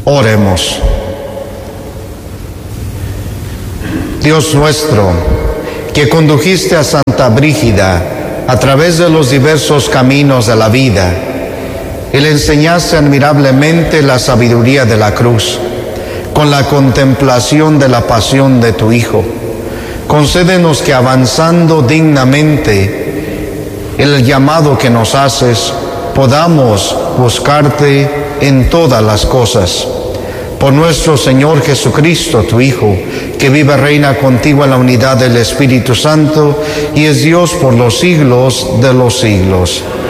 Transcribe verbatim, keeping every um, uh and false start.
Oremos. Dios nuestro, que condujiste a Santa Brígida a través de los diversos caminos de la vida y le enseñaste admirablemente la sabiduría de la cruz, con la contemplación de la pasión de tu Hijo, concédenos que avanzando dignamente el llamado que nos haces, podamos buscarte en todas las cosas. Por nuestro Señor Jesucristo, tu Hijo, que vive y reina contigo en la unidad del Espíritu Santo y es Dios por los siglos de los siglos.